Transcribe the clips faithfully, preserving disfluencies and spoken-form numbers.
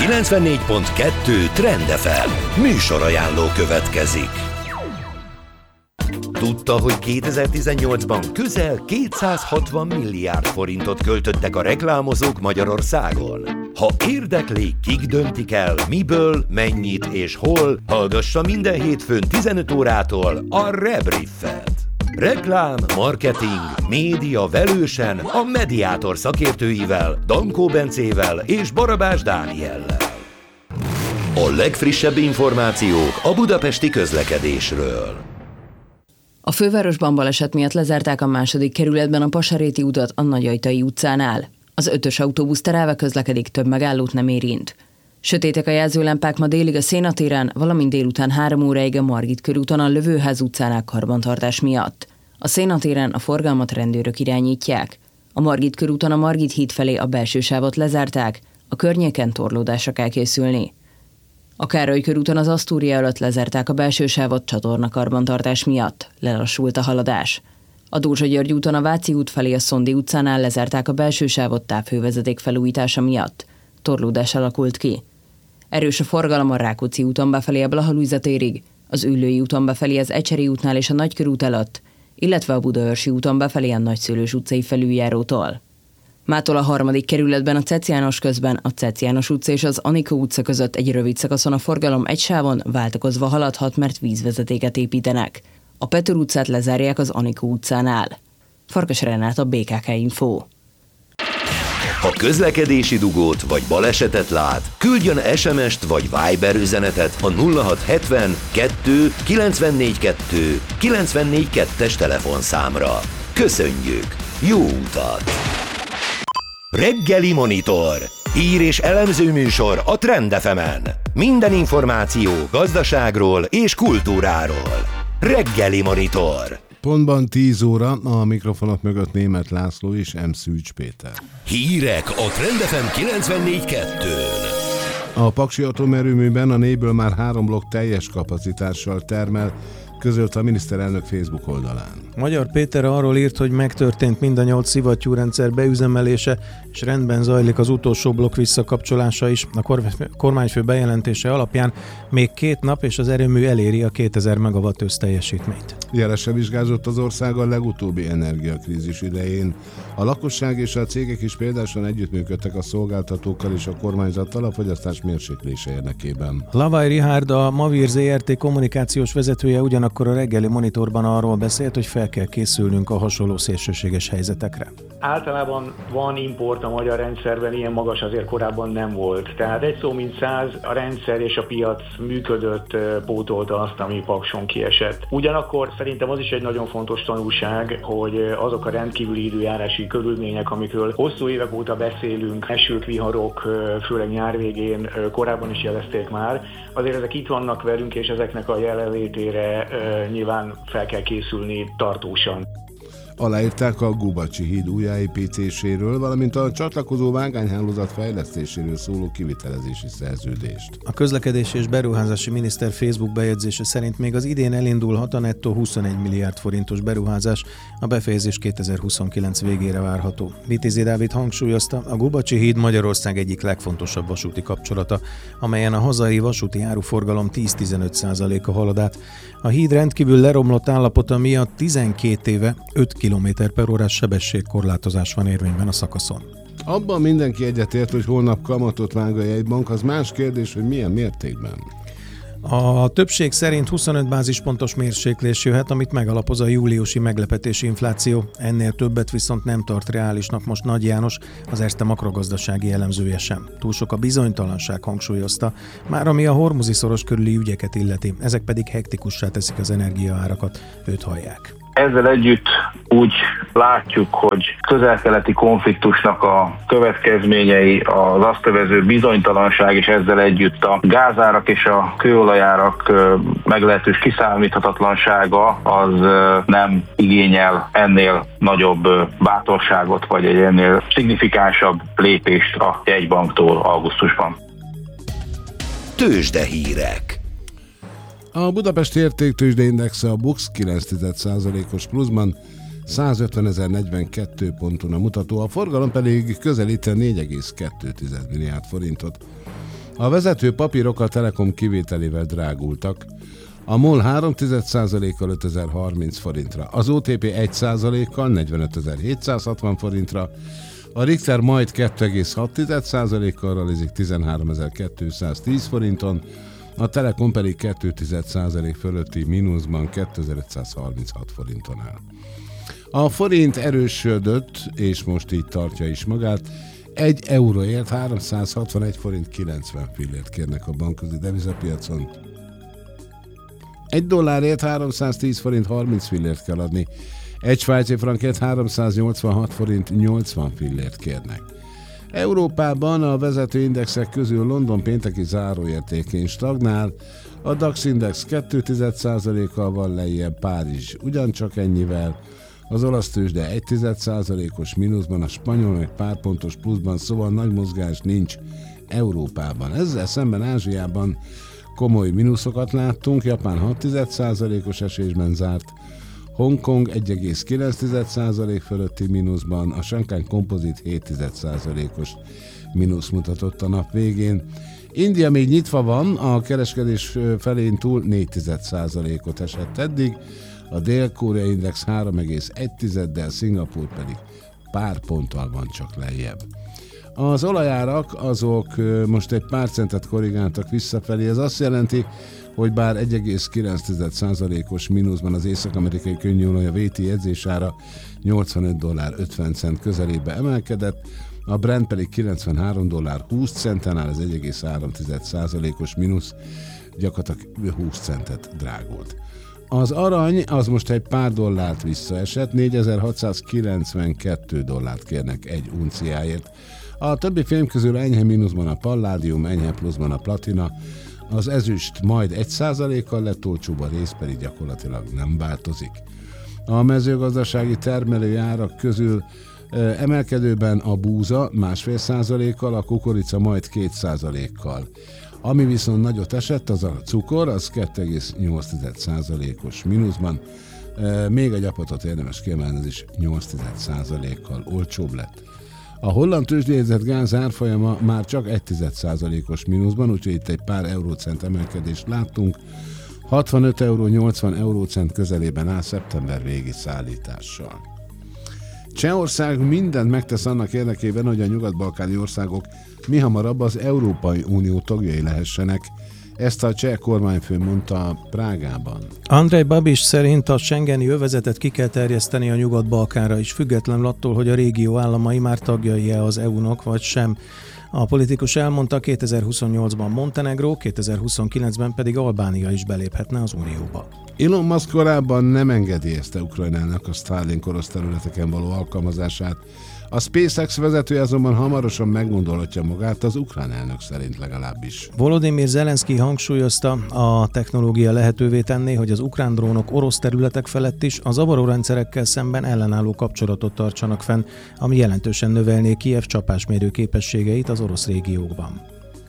kilencvennégy pont kettő Trend ef em műsorajánló következik. Tudta, hogy kétezer-tizennyolcban közel kétszázhatvan milliárd forintot költöttek a reklámozók Magyarországon? Ha érdekli, kik döntik el, miből, mennyit és hol, hallgassa minden hétfőn tizenöt órától a Rebriffet. Reklám, marketing, média velősen a Mediátor szakértőivel, Dankó Bencével és Barabás Dániellel. A legfrissebb információk a budapesti közlekedésről. A fővárosban baleset miatt lezárták a második kerületben a Pasaréti utat a Nagyajtai utcánál. Az ötös autóbusz terelve közlekedik, több megállót nem érint. Sötétek a jelzőlámpák ma délig a Széna téren, valamint délután három óráig a Margit körúton a Lövőház utcánál karbantartás miatt. A Széna téren a forgalmat rendőrök irányítják. A Margit körúton a Margit híd felé a belső sávot lezárták, a környéken torlódásra kell készülni. A Károly körúton az Asztúria előtt lezárták a belső sávot csatornakarbantartás miatt, lelassult a haladás. A Dózsa-György úton a Váci út felé a Szondi utcánál lezárták a belső sávot távhővezeték felújítása miatt. Torlódás alakult ki. Erős a forgalom a Rákóczi úton befelé a Blaha Lujza térig, az Üllői úton befelé az Ecseri útnál és a Nagykörút előtt, illetve a Budaörsi úton befelé a Nagyszőlős utcai felüljárótól. Mától a harmadik kerületben a Cec János közben a Cec János utca és az Anikó utca között egy rövid szakaszon a forgalom egy sávon váltakozva haladhat, mert vízvezetéket építenek. A Petőr utcát lezárják az Anikó utcánál. Farkas Renát, a bé ká ká Info. Ha közlekedési dugót vagy balesetet lát, küldjön es em est vagy Viber üzenetet a nulla hat hetven kettő kilencvennégy kettő kilencvennégy kettes telefonszámra. Köszönjük! Jó utat! Reggeli Monitor. Hír és elemző műsor a Trend ef emen. Minden információ gazdaságról és kultúráról. Reggeli Monitor. Pontban tíz óra, a mikrofonok mögött Németh László és M. Szűcs Péter. Hírek a Trend ef em kilencvennégy kettőn. A Paksi atomerőműben a négyből már három blokk teljes kapacitással termel, közölte a miniszterelnök Facebook oldalán. Magyar Péter arról írt, hogy megtörtént mind a nyolc szivattyúrendszer beüzemelése, és rendben zajlik az utolsó blokk visszakapcsolása is. A kormányfő bejelentése alapján még két nap, és az erőmű eléri a kétezer megawatt összteljesítményt. Jelese vizsgázott az ország a legutóbbi energiakrízis idején. A lakosság és a cégek is például együttműködtek a szolgáltatókkal és a kormányzattal a fogyasztás mérséklése érdekében. Lavaj Richárd, a Mavír zé er té kommunikációs vezetője ugyanakkor a Reggeli Monitorban arról beszélt, hogy fel kell készülnünk a hasonló szélsőséges helyzetekre. Általában van import a magyar rendszerben, ilyen magas azért korábban nem volt. Tehát egy szó mint száz, a rendszer és a piac működött, pótolta azt, ami Pakson kiesett. Ugyanakkor szerintem az is egy nagyon fontos tanulság, hogy azok a rendkívüli időjárási körülmények, amikről hosszú évek óta beszélünk, esők, viharok, főleg nyár végén, korábban is jelezték már, azért ezek itt vannak velünk, és ezeknek a jelenlétére nyilván fel kell készülni tartósan. Aláírták a Gubacsi híd újjáépítéséről, valamint a csatlakozó vágányhálózat fejlesztéséről szóló kivitelezési szerződést. A közlekedési és beruházási miniszter Facebook bejegyzése szerint még az idén elindulhat a nettó huszonegy milliárd forintos beruházás, a befejezés kétezer-huszonkilenc végére várható. Vitézi Dávid hangsúlyozta, a Gubacsi híd Magyarország egyik legfontosabb vasúti kapcsolata, amelyen a hazai vasúti áruforgalom tíz-tizenöt százaléka halad át. A híd rendkívül leromlott állapota miatt tizenkét éve öt kilométer per órás sebességkorlátozás van érvényben a szakaszon. Abban mindenki egyetért, hogy holnap kamatot vág a jegybank, az más kérdés, hogy milyen mértékben. A többség szerint huszonöt bázispontos mérséklés jöhet, amit megalapoz a júliusi meglepetési infláció. Ennél többet viszont nem tart reálisnak most Nagy János, az Erste makrogazdasági elemzője sem. Túl sok a bizonytalanság, hangsúlyozta, már ami a hormuzi szoros körüli ügyeket illeti, ezek pedig hektikussá teszik az energiaárakat, őt hallják. Ezzel együtt úgy látjuk, hogy közel-keleti konfliktusnak a következményei, az azt övező bizonytalanság, és ezzel együtt a gázárak és a kőolajárak meglehetős kiszámíthatatlansága az nem igényel ennél nagyobb bátorságot, vagy egy ennél szignifikánsabb lépést a jegybanktól augusztusban. Tőzsdehírek. A Budapesti Értéktőzsdeindexe a BUX kilenc egész egy százalékos pluszban százötvenezer-negyvenkettő ponton a mutató, a forgalom pedig közelít négy egész kettő milliárd forintot. A vezető papírok a Telekom kivételével drágultak. A MOL három egész egy százalékkal ötezer-harminc forintra, az o té pé egy százalékkal negyvenetezer-hétszázhatvan forintra, a Richter majd kettő egész hat százalékkal ralizik tizenháromezer-kétszáztíz forinton, a Telekom pedig kettő egész egy százalék fölötti mínuszban kétezer-ötszázharminchat forinton áll. A forint erősödött, és most így tartja is magát. Egy euróért háromszázhatvanegy forint kilencven fillért kérnek a bankközi devizapiacon. Egy dollárért háromszáztíz forint harminc fillért kell adni, egy svájci frankért háromszáznyolcvanhat forint nyolcvan fillért kérnek. Európában a vezető indexek közül London pénteki záróértékén stagnál, a DAX index kettő egész egy százalékkal van lejjebb, Párizs ugyancsak ennyivel, az olasz tőzsde egy egész egy százalékos mínuszban, a spanyol meg pár pontos pluszban, szóval nagy mozgás nincs Európában. Ezzel szemben Ázsiában komoly mínuszokat láttunk, Japán hat egész egy százalékos esésben zárt, Hongkong egy egész kilenc százalék fölötti mínuszban, a Shanghai Composite hét egész egy százalékos mínusz mutatott a nap végén. India még nyitva van, a kereskedés felén túl négy egész egy százalékot esett eddig, a Dél-Korea index három egész egy, de Szingapúr pedig pár ponttal van csak lejjebb. Az olajárak azok most egy pár centet korrigáltak visszafelé, ez azt jelenti, hogy bár egy egész kilenc százalékos mínuszban az észak-amerikai könnyűolaj a vé té jegyzésára nyolcvanöt dollár ötven cent közelébe emelkedett, a Brent pedig kilencvenhárom dollár húsz centen áll, ez egy egész három százalékos mínusz, gyakorlatilag húsz centet drágult. Az arany az most egy pár dollárt visszaesett, négyezer-hatszázkilencvenkettő dollárt kérnek egy unciáért. A többi fém közül enyhe mínuszban a palládium, enyhe pluszban a platina, az ezüst majd egy százalékkal lett olcsóbb, a rész pedig gyakorlatilag nem változik. A mezőgazdasági termelői árak közül e, emelkedőben a búza másfél százalékkal, a kukorica majd két százalékkal. Ami viszont nagyot esett, az a cukor, az kettő egész nyolc százalékos mínuszban, e, még a gyapotot érdemes kiemelni, ez is nyolc százalékkal olcsóbb lett. A holland tőzsdéjegyzett gáz árfolyama már csak egy százalékos mínuszban, úgyhogy itt egy pár eurócent emelkedést láttunk. hatvanöt euró nyolcvan eurócent közelében áll szeptember végi szállítással. Csehország mindent megtesz annak érdekében, hogy a nyugat-balkáni országok mihamarabb az Európai Unió tagjai lehessenek. Ezt a cseh kormányfő mondta Prágában. Andrej Babiš szerint a schengeni övezetet ki kell terjeszteni a Nyugat-Balkánra is, függetlenül attól, hogy a régió államai már tagjai-e az é u-nak vagy sem. A politikus elmondta, kétezer-huszonnyolcban Montenegró, kétezer-huszonkilencben pedig Albánia is beléphetne az Unióba. Elon Musk korábban nem engedélyezte Ukrajnának a Starlink orosz területeken való alkalmazását. A SpaceX vezetője azonban hamarosan meggondolhatja magát, az ukrán elnök szerint legalábbis. Volodymyr Zelenszky hangsúlyozta, a technológia lehetővé tenné, hogy az ukrán drónok orosz területek felett is a zavaró rendszerekkel szemben ellenálló kapcsolatot tartsanak fenn, ami jelentősen növelné Kijev csapásmérő képességeit az orosz régiókban.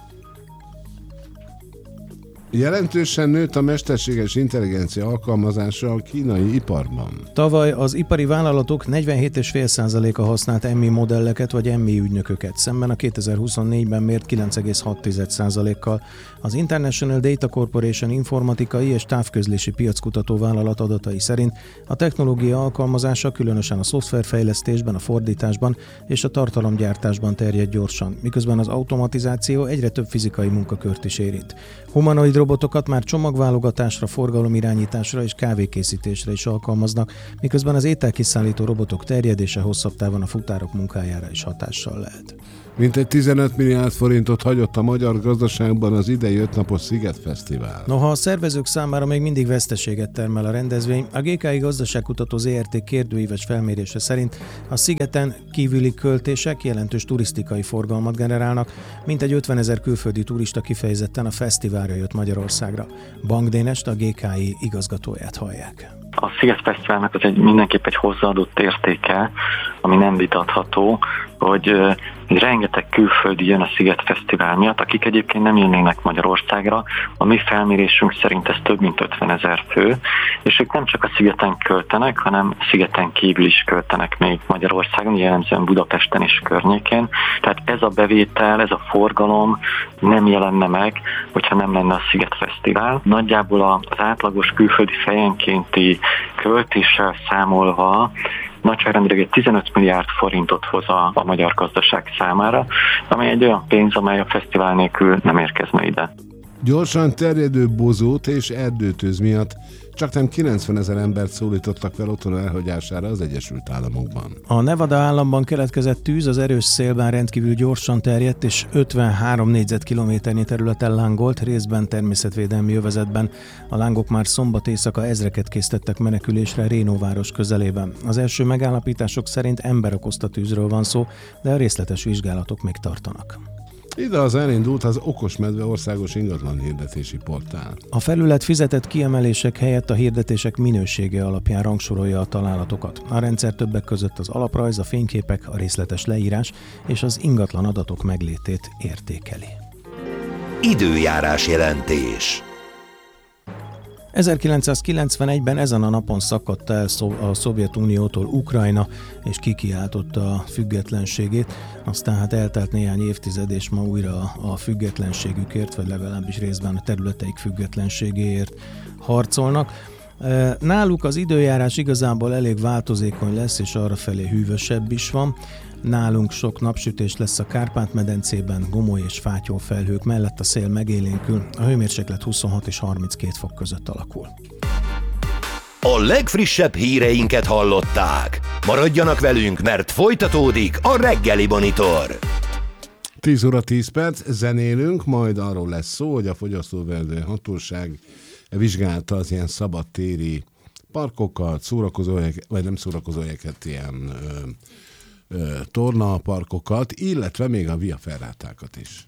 Jelentősen nőtt a mesterséges intelligencia alkalmazása a kínai iparban. Tavaly az ipari vállalatok negyvenhét egész öt százaléka használt em i modelleket vagy em i ügynököket, szemben a kétezer-huszonnégyben mért kilenc egész hat százalékkal. Az International Data Corporation informatikai és távközlési piackutató vállalat adatai szerint a technológia alkalmazása különösen a szoftverfejlesztésben, a fordításban és a tartalomgyártásban terjed gyorsan, miközben az automatizáció egyre több fizikai munkakört is érint. Humanoid robotokat már csomagválogatásra, forgalomirányításra és kávékészítésre is alkalmaznak, miközben az ételkiszállító robotok terjedése hosszabb távon a futárok munkájára is hatással lehet. Mintegy tizenöt milliárd forintot hagyott a magyar gazdaságban az idei ötnapos Sziget-fesztivál. Noha a szervezők számára még mindig veszteséget termel a rendezvény, a gé ká i Gazdaságkutató zé er té kérdőíves felmérése szerint a Szigeten kívüli költések jelentős turisztikai forgalmat generálnak, mintegy ötvenezer külföldi turista kifejezetten a fesztiválra jött Magyarországra. Bank Dénest, a gé ká i igazgatóját hallják. A Sziget Fesztiválnak az egy mindenképp egy hozzáadott értéke, ami nem vitatható, hogy rengeteg külföldi jön a Szigetfesztivál miatt, akik egyébként nem jönnének Magyarországra. A mi felmérésünk szerint ez több mint ötvenezer fő, és ők nem csak a szigeten költenek, hanem szigeten kívül is költenek még Magyarországon, jellemzően Budapesten és környékén. Tehát ez a bevétel, ez a forgalom nem jelenne meg, hogyha nem lenne a Szigetfesztivál. Nagyjából az átlagos külföldi fejenkénti költéssel számolva nagyságrendileg egy tizenöt milliárd forintot hoz a, a magyar gazdaság számára, ami egy olyan pénz, amely a fesztivál nélkül nem érkezne ide. Gyorsan terjedő bozót és erdőtűz miatt csaknem kilencvenezer embert szólítottak fel otthon elhagyására az Egyesült Államokban. A Nevada államban keletkezett tűz az erős szélben rendkívül gyorsan terjedt, és ötvenhárom négyzetkilométernyi területen lángolt, részben természetvédelmi övezetben. A lángok már szombat éjszaka ezreket késztettek menekülésre Reno város közelében. Az első megállapítások szerint ember okozta tűzről van szó, de a részletes vizsgálatok még tartanak. Ide az elindult az Okosmedve országos ingatlan hirdetési portál. A felület fizetett kiemelések helyett a hirdetések minősége alapján rangsorolja a találatokat. A rendszer többek között az alaprajz, a fényképek, a részletes leírás és az ingatlan adatok meglétét értékeli. Időjárás jelentés. ezerkilencszázkilencvenegyben ezen a napon szakadt el a Szovjetuniótól Ukrajna, és kikiáltotta a függetlenségét. Aztán hát eltelt néhány évtized, és ma újra a függetlenségükért, vagy legalábbis részben a területeik függetlenségéért harcolnak. Náluk az időjárás igazából elég változékony lesz, és arrafelé hűvösebb is van. Nálunk sok napsütés lesz a Kárpát-medencében, gomoly és fátyol felhők mellett, a szél megélénkül, a hőmérséklet huszonhat és harminckét fok között alakul. A legfrissebb híreinket hallották. Maradjanak velünk, mert folytatódik a Reggeli Monitor. tíz óra tíz perc, zenélünk, majd arról lesz szó, hogy a Fogyasztóvédelmi Hatóság vizsgálta az ilyen szabadtéri parkokat, szórakozóhelyeket, vagy nem szórakozóhelyeket, ilyen ö, ö, tornaparkokat, illetve még a Via Ferrátákat is.